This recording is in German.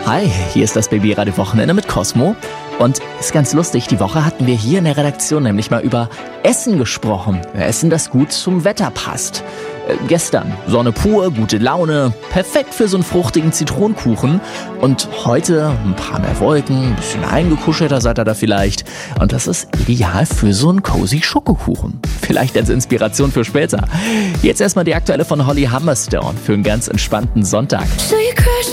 Hi, hier ist das Baby-Radio Wochenende mit Cosmo. Und ist ganz lustig, die Woche hatten wir hier in der Redaktion nämlich mal über Essen gesprochen. Essen, das gut zum Wetter passt. Gestern Sonne pur, gute Laune, perfekt für so einen fruchtigen Zitronenkuchen. Und heute ein paar mehr Wolken, ein bisschen eingekuschelter seid ihr da vielleicht. Und das ist ideal für so einen cozy Schokokuchen. Vielleicht als Inspiration für später. Jetzt erstmal die aktuelle von Holly Humberstone für einen ganz entspannten Sonntag. So you crashed